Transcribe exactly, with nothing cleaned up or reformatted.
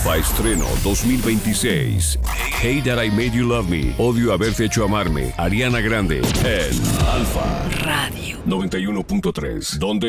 Alfa Estreno dos mil veintiséis. Hate That I Made You Love Me. Odio haberte hecho amarme. Ariana Grande en Alfa Radio noventa y uno punto tres. Donde